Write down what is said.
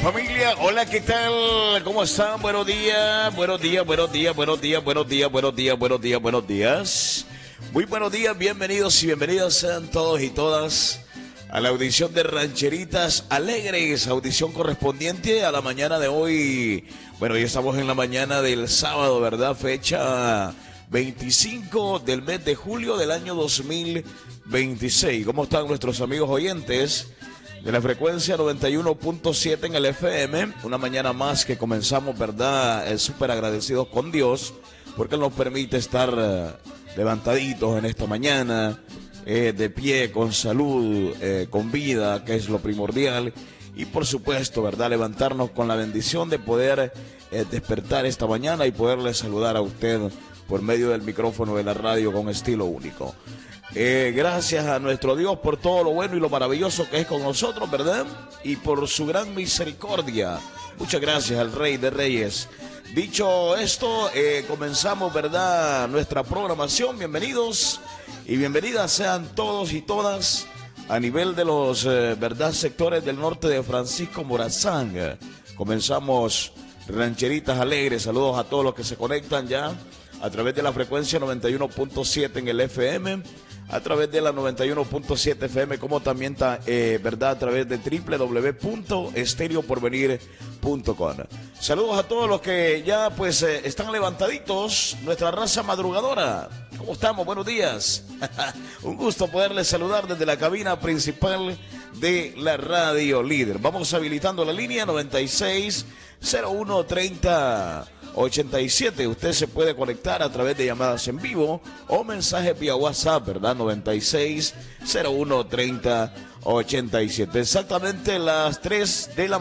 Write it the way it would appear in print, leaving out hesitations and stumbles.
Familia, hola, ¿qué tal? ¿Cómo están? Buenos días, buenos días, buenos días, buenos días, buenos días, buenos días, buenos días, buenos días. Muy buenos días, bienvenidos y bienvenidas sean todos y todas a la audición de Rancheritas Alegres, audición correspondiente a la mañana de hoy. Bueno, hoy estamos en la mañana del sábado, ¿verdad? Fecha 25 del mes de julio del año 2026. ¿Cómo están nuestros amigos oyentes de la frecuencia 91.7 en el FM? Una mañana más que comenzamos, ¿verdad? Súper agradecidos con Dios porque Él nos permite estar levantaditos en esta mañana, de pie, con salud, con vida, que es lo primordial. Y por supuesto, ¿verdad? Levantarnos con la bendición de poder despertar esta mañana y poderle saludar a usted por medio del micrófono de la radio con estilo único. Gracias a nuestro Dios por todo lo bueno y lo maravilloso que es con nosotros, ¿verdad? Y por su gran misericordia. Muchas gracias al Rey de Reyes. Dicho esto, comenzamos, ¿verdad?, nuestra programación. Bienvenidos y bienvenidas sean todos y todas a nivel de los, ¿verdad?, sectores del norte de Francisco Morazán. Comenzamos Rancheritas Alegres. Saludos a todos los que se conectan ya a través de la frecuencia 91.7 en el FM, a través de la 91.7 FM, como también, ¿verdad?, a través de www.estereoporvenir.com. Saludos a todos los que ya pues están levantaditos, nuestra raza madrugadora. ¿Cómo estamos? Buenos días. Un gusto poderles saludar desde la cabina principal de la Radio Líder. Vamos habilitando la línea 96013087. Usted se puede conectar a través de llamadas en vivo o mensajes vía WhatsApp, ¿verdad? 96013087. Exactamente las 3 de la